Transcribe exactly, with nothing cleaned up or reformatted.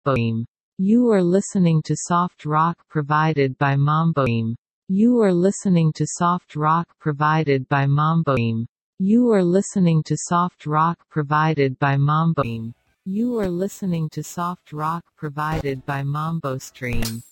Boeam. You are listening to soft rock provided by Mamboim. You are listening to soft rock provided by Mamboim. You are listening to soft rock provided by Mamboim. You are listening to soft rock provided by Mambo Stream.